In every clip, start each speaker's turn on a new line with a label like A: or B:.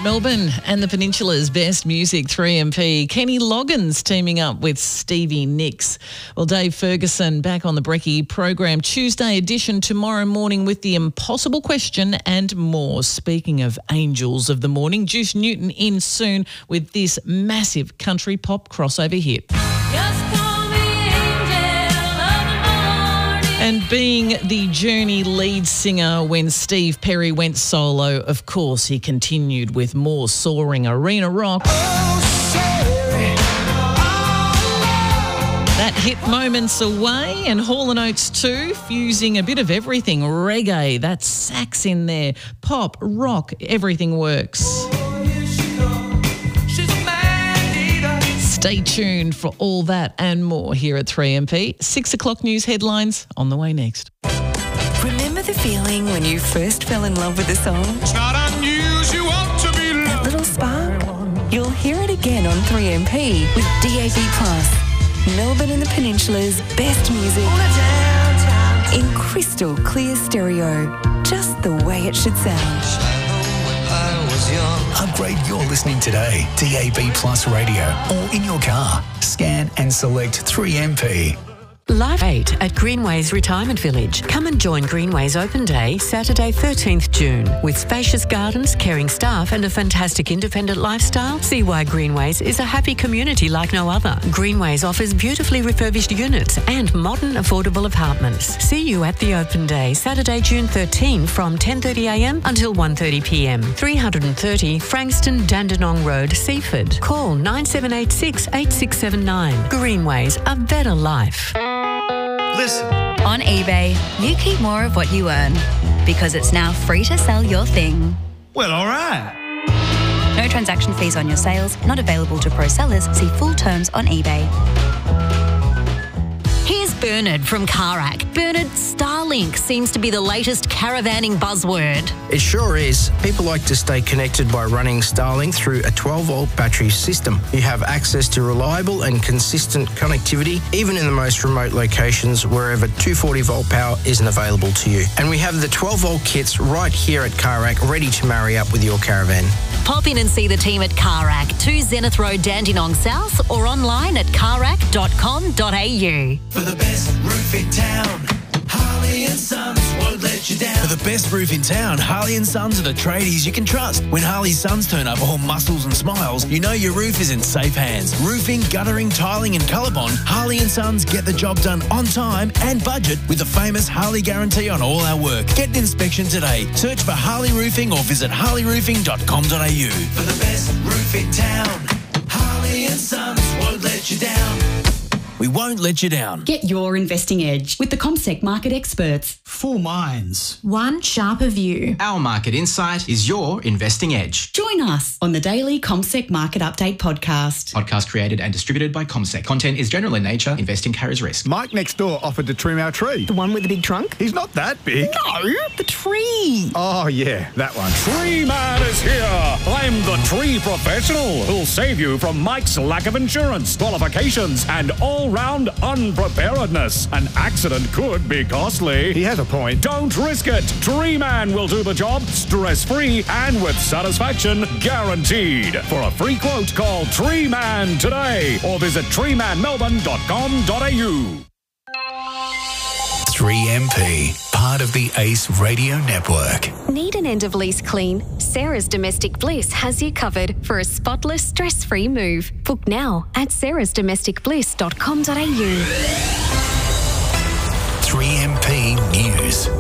A: Melbourne and the Peninsula's best music, 3MP. Kenny Loggins teaming up with Stevie Nicks. Well, Dave Ferguson back on the Brekkie program. Tuesday edition tomorrow morning with the impossible question and more. Speaking of angels of the morning, Juice Newton in soon with this massive country pop crossover hit. And being the Journey lead singer when Steve Perry went solo, of course he continued with more soaring arena rock. That hit moments away, and Hall & Oates too, fusing a bit of everything. Reggae, that sax in there, pop, rock, everything works. Stay tuned for all that and more here at 3MP. 6 o'clock news headlines on the way next.
B: Remember the feeling when you first fell in love with a song?
C: It's not unusual to be
B: That little spark? You'll hear it again on 3MP with DAB+. Melbourne and the Peninsula's best music in crystal clear stereo. Just the way it should sound.
D: Upgrade your listening today. DAB Plus Radio or in your car. Scan and select 3MP.
E: Live 8 at Greenways Retirement Village. Come and join Greenways Open Day, Saturday 13th June. With spacious gardens, caring staff and a fantastic independent lifestyle, see why Greenways is a happy community like no other. Greenways offers beautifully refurbished units and modern affordable apartments. See you at the Open Day, Saturday, June 13 from 10:30am until 1:30pm. 330 Frankston Dandenong Road, Seaford. Call 9786 8679. Greenways, a better life.
C: Listen.
F: On eBay, you keep more of what you earn because it's now free to sell your thing.
C: Well, all right.
F: No transaction fees on your sales, not available to pro sellers. See full terms on eBay. Here's Bernard from Carac. Bernard, Starlink seems to be the latest caravanning buzzword.
G: It sure is. People like to stay connected by running Starlink through a 12-volt battery system. You have access to reliable and consistent connectivity, even in the most remote locations wherever 240-volt power isn't available to you. And we have the 12-volt kits right here at Carac ready to marry up with your caravan.
F: Pop in and see the team at Carac, 2 Zenith Road, Dandenong South, or online at carac.com.au.
H: For the best roof in town, Harley and Sons won't let you down.
I: For the best roof in town, Harley and Sons are the tradies you can trust. When Harley Sons turn up all muscles and smiles, you know your roof is in safe hands. Roofing, guttering, tiling and ColourBond, Harley and Sons get the job done on time and budget with the famous Harley guarantee on all our work. Get an inspection today. Search for Harley Roofing or visit harleyroofing.com.au.
H: For the best roof in town, Harley and Sons won't let you down.
I: We won't let you down.
J: Get your investing edge with the CommSec market experts.
K: 4 minds.
J: One sharper view.
L: Our market insight is your investing edge.
J: Join us on the daily CommSec Market Update podcast.
L: Podcast created and distributed by CommSec. Content is general in nature. Investing carries risk.
K: Mike next door offered to trim our tree.
J: The one with the big trunk?
K: He's not that big.
J: No, the tree.
K: Oh, yeah, that one.
M: Tree Man is here. I'm the tree professional who'll save you from Mike's lack of insurance, qualifications, and all-round unpreparedness. An accident could be costly.
K: He has a point.
M: Don't risk it. Tree Man will do the job stress-free and with satisfaction guaranteed. For a free quote, call Tree Man today or visit treemanmelbourne.com.au.
D: 3MP, part of the ACE Radio Network.
N: Need an end of lease clean? Sarah's Domestic Bliss has you covered for a spotless, stress-free move. Book now at sarahsdomesticbliss.com.au.
D: 3MP News.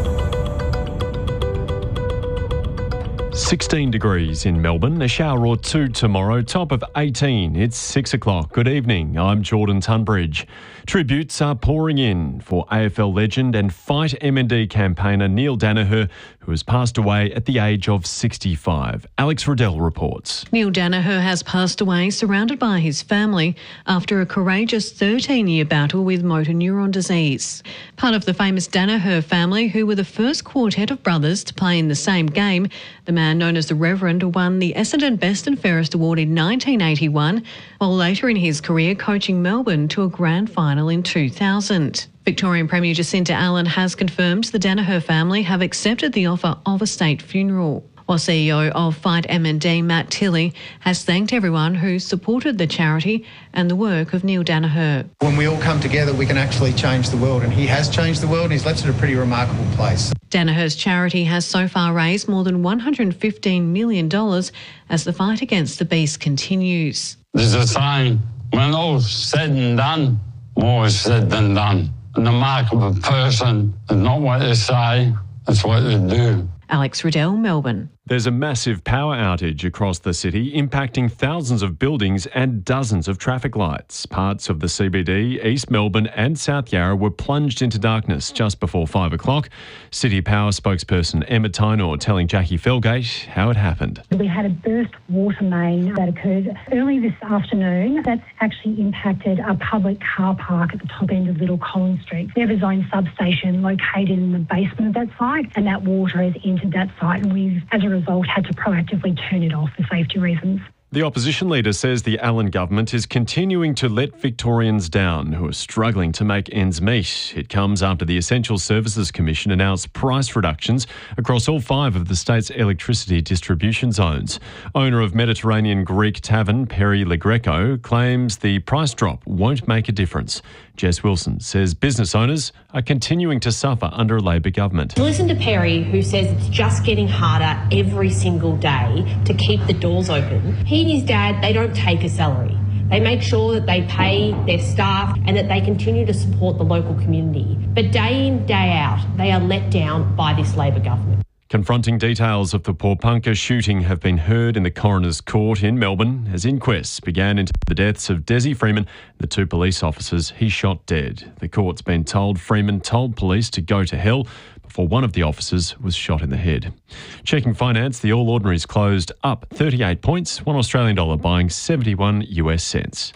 O: 16 degrees in Melbourne, a shower or two tomorrow, top of 18. It's 6 o'clock. Good evening, I'm Jordan Tunbridge. Tributes are pouring in for AFL legend and Fight MND campaigner Neil Daniher, who has passed away at the age of 65. Alex Riddell reports.
P: Neil Daniher has passed away surrounded by his family after a courageous 13-year battle with motor neuron disease. Part of the famous Daniher family, who were the first quartet of brothers to play in the same game, the man known as the Reverend won the Essendon Best and Fairest Award in 1981, while later in his career coaching Melbourne to a grand final in 2000. Victorian Premier Jacinta Allen has confirmed the Daniher family have accepted the offer of a state funeral. While CEO of Fight MND, Matt Tilley, has thanked everyone who supported the charity and the work of Neil Danaher.
Q: When we all come together, we can actually change the world, and he has changed the world and he's left it a pretty remarkable place.
P: Danaher's charity has so far raised more than $115 million as the fight against the beast continues.
R: There's a saying, when all's said and done, more is said than done. And the mark of a person is not what they say, it's what they do.
P: Alex Riddell, Melbourne.
O: There's a massive power outage across the city, impacting thousands of buildings and dozens of traffic lights. Parts of the CBD, East Melbourne and South Yarra were plunged into darkness just before 5 o'clock. City Power spokesperson Emma Tainor telling Jackie Felgate how it happened.
S: We had a burst water main that occurred early this afternoon. That's actually impacted a public car park at the top end of Little Collins Street. We have a zone substation located in the basement of that site, and that water has entered that site, and we've, as a result, had to proactively turn it off for safety reasons.
O: The opposition leader says the Allen government is continuing to let Victorians down who are struggling to make ends meet. It comes after the Essential Services Commission announced price reductions across all 5 of the state's electricity distribution zones. Owner of Mediterranean Greek tavern Perry Le Greco claims the price drop won't make a difference. Jess Wilson says business owners are continuing to suffer under a Labor government.
T: Listen to Perry, who says it's just getting harder every single day to keep the doors open. He and his dad, they don't take a salary. They make sure that they pay their staff and that they continue to support the local community. But day in, day out, they are let down by this Labor government.
O: Confronting details of the Pawnpukka shooting have been heard in the coroner's court in Melbourne as inquests began into the deaths of Desi Freeman, the 2 police officers he shot dead. The court's been told Freeman told police to go to hell before one of the officers was shot in the head. Checking finance, the All Ordinaries closed up 38 points, $1 Australian buying 71 US cents.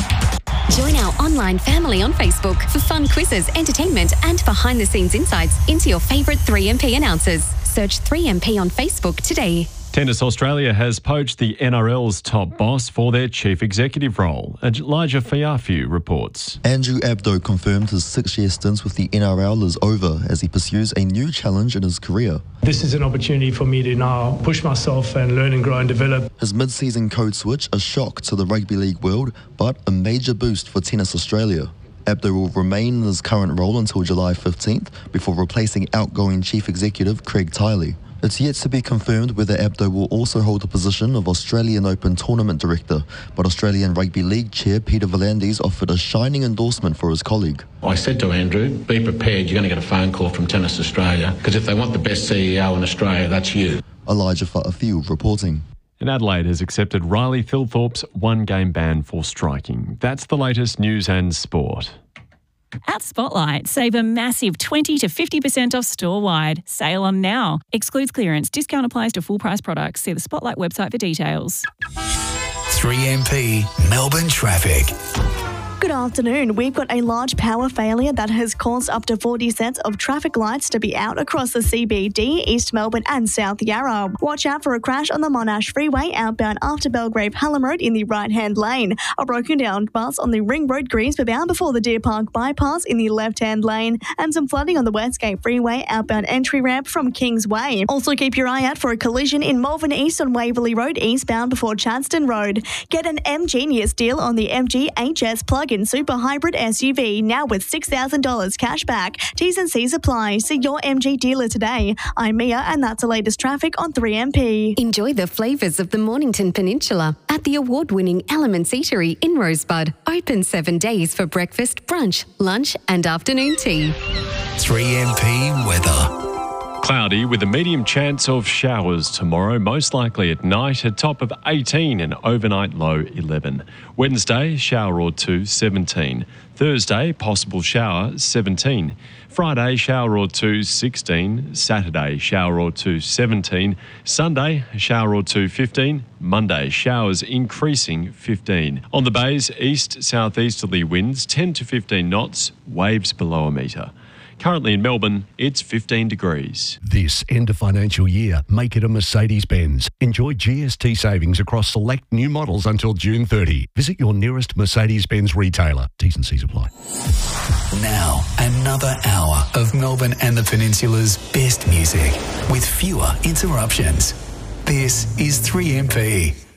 N: Join our online family on Facebook for fun quizzes, entertainment and behind-the-scenes insights into your favourite 3MP announcers. Search 3MP on Facebook today.
O: Tennis Australia has poached the NRL's top boss for their chief executive role. Elijah Fiafu reports.
U: Andrew Abdo confirmed his 6-year stint with the NRL is over as he pursues a new challenge in his career.
V: This is an opportunity for me to now push myself and learn and grow and develop.
U: His mid-season code switch, a shock to the rugby league world, but a major boost for Tennis Australia. Abdo will remain in his current role until July 15th before replacing outgoing chief executive Craig Tiley. It's yet to be confirmed whether Abdo will also hold the position of Australian Open Tournament Director, but Australian Rugby League Chair Peter V'landys offered a shining endorsement for his colleague.
W: I said to Andrew, be prepared, you're going to get a phone call from Tennis Australia, because if they want the best CEO in Australia, that's you.
U: Elijah Fiafu reporting.
O: And Adelaide has accepted Riley Thilthorpe's 1-game ban for striking. That's the latest news and sport.
X: At Spotlight, save a massive 20 to 50% off store-wide. Sale on now. Excludes clearance. Discount applies to full-price products. See the Spotlight website for details.
D: 3MP Melbourne traffic.
Y: Good afternoon. We've got a large power failure that has caused up to 40 sets of traffic lights to be out across the CBD, East Melbourne and South Yarra. Watch out for a crash on the Monash Freeway outbound after Belgrave Hallam Road in the right-hand lane. A broken down bus on the Ring Road Greensby bound before the Deer Park bypass in the left-hand lane, and some flooding on the Westgate Freeway outbound entry ramp from Kingsway. Also keep your eye out for a collision in Malvern East on Waverley Road eastbound before Chadstone Road. Get an M-Genius deal on the MG HS plug-in super hybrid SUV now with $6,000 cash back. T's and C's apply. See your MG dealer today. I'm Mia and that's the latest traffic on 3MP.
N: Enjoy the flavours of the Mornington Peninsula at the award-winning Elements Eatery in Rosebud. Open 7 days for breakfast, brunch, lunch and afternoon tea.
D: 3MP weather.
O: Cloudy with a medium chance of showers tomorrow, most likely at night, a top of 18 and overnight low 11. Wednesday, shower or 2, 17. Thursday, possible shower, 17. Friday, shower or 2, 16. Saturday, shower or 2, 17. Sunday, shower or 2, 15. Monday, showers increasing, 15. On the bays, east-southeasterly winds 10 to 15 knots, waves below a metre. Currently in Melbourne, it's 15 degrees.
Z: This end of financial year, make it a Mercedes-Benz. Enjoy GST savings across select new models until June 30. Visit your nearest Mercedes-Benz retailer. T's and C's apply.
D: Now, another hour of Melbourne and the Peninsula's best music with fewer interruptions. This is 3MP.